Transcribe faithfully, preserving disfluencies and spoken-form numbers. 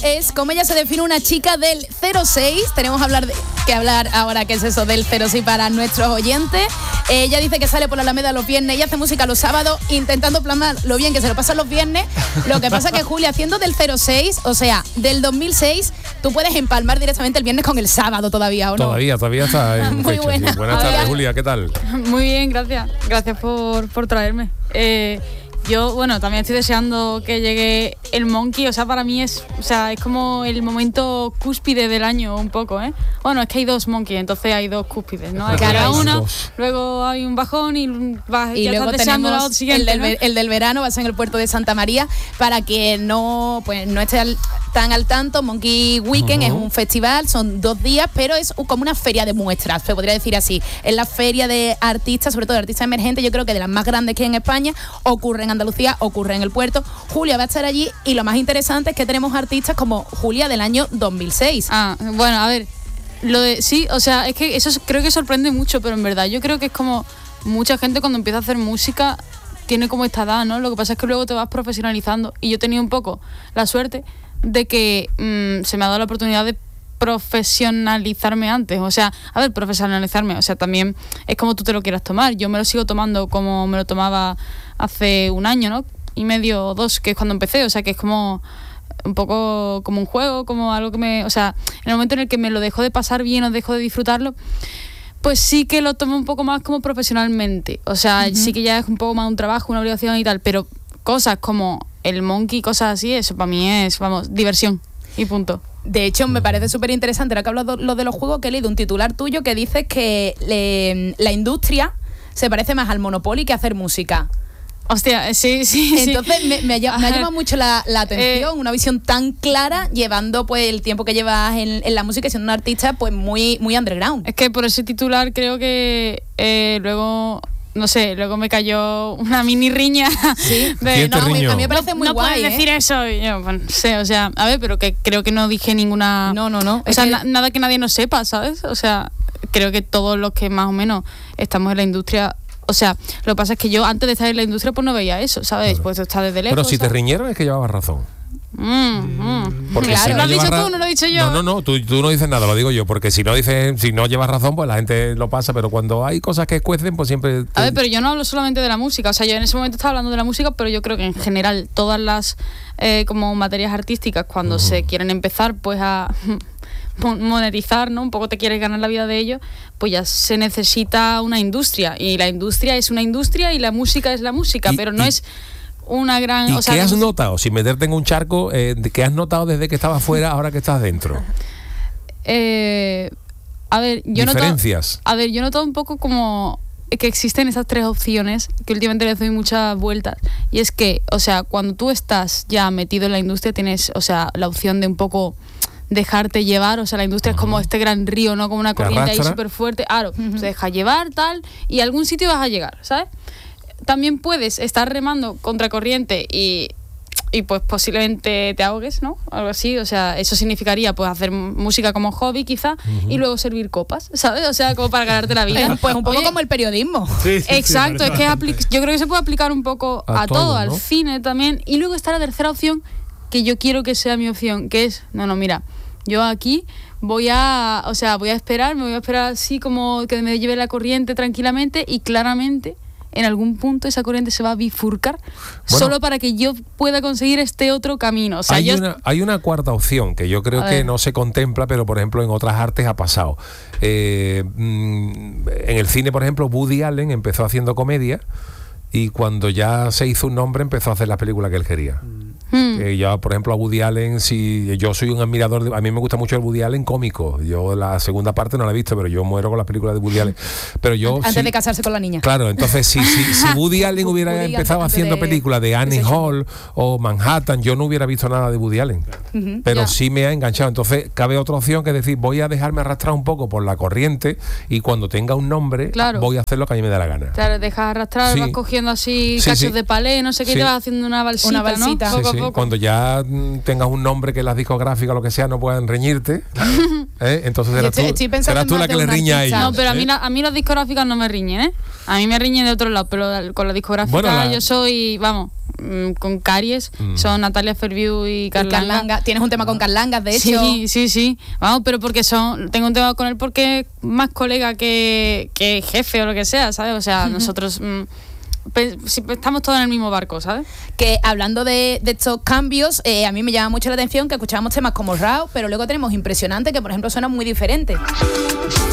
es cómo ella se define una chica del cero seis. Tenemos que hablar, de, que hablar ahora qué es eso del cero seis para nuestros oyentes. Eh, ella dice que sale por la Alameda los viernes y hace música los sábados, intentando plasmar lo bien que se lo pasan los viernes. Lo que pasa que, Julia, haciendo del cero seis, o sea, del dos mil seis, tú puedes empalmar directamente el viernes con el sábado todavía, ¿o no? Todavía, todavía está en Muy fecha, buena. sí. Buenas tardes, Julia, ¿qué tal? Muy bien, gracias. Gracias por, por traerme. Eh, yo, bueno, también estoy deseando que llegue el Monkey. O sea, para mí es, o sea, es como el momento cúspide del año un poco, ¿eh? Bueno, es que hay dos Monkey, entonces hay dos cúspides, ¿no? Hay cada uno, dos. Luego hay un bajón y, vas, y ya luego estás deseando tenemos la siguiente, el, del, ¿no? el del verano, va a ser en el puerto de Santa María. Para que no, pues, no esté al, tan al tanto, Monkey Weekend uh-huh. es un festival, son dos días, pero es como una feria de muestras, se podría decir así. Es la feria de artistas, sobre todo de artistas emergentes, yo creo que de las más grandes que hay en España. Ocurre en Andalucía, ocurre en el puerto. Julia va a estar allí y lo más interesante es que tenemos artistas como Julia del año dos mil seis. Ah, bueno, a ver, lo de sí, o sea, es que eso creo que sorprende mucho, pero en verdad yo creo que es como mucha gente cuando empieza a hacer música tiene como esta edad, ¿no? Lo que pasa es que luego te vas profesionalizando y yo he tenido un poco la suerte de que mmm, se me ha dado la oportunidad de profesionalizarme antes. O sea, a ver, profesionalizarme, o sea, también es como tú te lo quieras tomar. Yo me lo sigo tomando como me lo tomaba hace un año, ¿no? Y medio o dos, que es cuando empecé, o sea, que es como un poco como un juego, como algo que me... O sea, en el momento en el que me lo dejo de pasar bien o dejo de disfrutarlo, pues sí que lo tomo un poco más como profesionalmente. O sea, uh-huh. sí que ya es un poco más un trabajo, una obligación y tal, pero cosas como el Monkey, cosas así, eso para mí es, vamos, diversión y punto. De hecho, me parece súper interesante, ahora que hablas de, lo de los juegos, que he leído un titular tuyo que dice que le, la industria se parece más al Monopoly que a hacer música. Hostia, sí, sí. Entonces sí. me, me, ha, me ha llamado mucho la, la atención, eh, una visión tan clara, llevando pues el tiempo que llevas en, en la música y siendo un artista pues muy, muy underground. Es que por ese titular creo que eh, luego... No sé, luego me cayó una mini riña. Sí. De, no, a, mí, a mí me parece muy no guay. No puedes ¿eh? decir eso. Y yo, bueno, no sé, o sea, a ver, pero que creo que no dije ninguna. No, no, no. O sea, que... na- nada que nadie no sepa, ¿sabes? O sea, creo que todos los que más o menos estamos en la industria. O sea, lo que pasa es que yo antes de estar en la industria pues no veía eso, ¿sabes? Claro. Pues está desde lejos. Pero si ¿sabes? te riñeron es que llevabas razón. Mm, mm. Porque claro. si no ¿Lo has dicho ra- tú? ¿No lo he dicho yo? No, no, no, tú, tú no dices nada, lo digo yo, porque si no dices, si no llevas razón, pues la gente lo pasa, pero cuando hay cosas que escuecen, pues siempre... Te... A ver, pero yo no hablo solamente de la música, o sea, yo en ese momento estaba hablando de la música, pero yo creo que en general todas las eh, como materias artísticas, cuando uh-huh. se quieren empezar pues a monetizar, ¿no? Un poco te quieres ganar la vida de ello, pues ya se necesita una industria, y la industria es una industria y la música es la música, y, pero no y... es una gran... ¿Y o sea, qué has notado? Sin meterte en un charco, eh, ¿qué has notado desde que estabas fuera ahora que estás dentro? Eh, a ver, yo noto... Diferencias. A ver, yo noto un poco como que existen esas tres opciones, que últimamente les doy muchas vueltas, y es que, o sea, cuando tú estás ya metido en la industria, tienes, o sea, la opción de un poco dejarte llevar, o sea, la industria uh-huh. es como este gran río, ¿no? Como una corriente ahí súper fuerte, claro, uh-huh. se deja llevar, tal, y a algún sitio vas a llegar, ¿sabes? También puedes estar remando contra corriente y, y pues posiblemente te ahogues, ¿no? Algo así, o sea, eso significaría pues hacer música como hobby quizá uh-huh. y luego servir copas, ¿sabes? O sea, como para ganarte la vida. Pues un poco Oye, como el periodismo. Sí, sí, exacto, sí, es que apli- yo creo que se puede aplicar un poco a, a todo, todo, al ¿no? cine también. Y luego está la tercera opción, que yo quiero que sea mi opción, que es, no, no, mira, yo aquí voy a, o sea, voy a esperar, me voy a esperar así como que me lleve la corriente tranquilamente y claramente en algún punto esa corriente se va a bifurcar bueno, solo para que yo pueda conseguir este otro camino. O sea, hay, yo... una, hay una cuarta opción que yo creo a que ver. no se contempla, pero por ejemplo en otras artes ha pasado. Eh, en el cine, por ejemplo, Woody Allen empezó haciendo comedia y cuando ya se hizo un nombre empezó a hacer las películas que él quería. Hmm. Eh, yo, por ejemplo, a Woody Allen, si yo soy un admirador, de, a mí me gusta mucho el Woody Allen cómico. Yo la segunda parte no la he visto, pero yo muero con las películas de Woody Allen. Pero yo antes sí, de casarse con la niña. Claro, entonces si, si, si Woody Allen hubiera Woody empezado haciendo de, películas de Annie Hall o Manhattan, yo no hubiera visto nada de Woody Allen. Uh-huh. Pero yeah. sí me ha enganchado. Entonces cabe otra opción que es decir, voy a dejarme arrastrar un poco por la corriente y cuando tenga un nombre, claro. voy a hacer lo que a mí me da la gana. Claro, dejas arrastrar, sí. vas cogiendo así sí, cachos sí. de palé, no sé qué, sí. te vas haciendo una balsita, una balsita. ¿no? Poco sí, a sí. poco. Cuando ya tengas un nombre que las discográficas o lo que sea no puedan reñirte, ¿eh? Entonces serás tú, estoy, estoy serás tú la que le riña a ellos. No, pero ¿eh? a mí, la, a mí las discográficas no me riñen, ¿eh? A mí me riñen de otro lado, pero con la discográfica bueno, la... yo soy, vamos, mm, con caries Mm. son Natalia Ferviu y Carlanga. Carlanga. Tienes un tema con Carlangas, de hecho. Sí, sí, sí. Vamos, pero porque son. Tengo un tema con él porque es más colega que, que jefe o lo que sea, ¿sabes? O sea, nosotros mm, pe- si- estamos todos en el mismo barco, ¿sabes? Que hablando de, de estos cambios, eh, a mí me llama mucho la atención que escuchábamos temas como Rao, pero luego tenemos Impresionante, que por ejemplo suena muy diferente.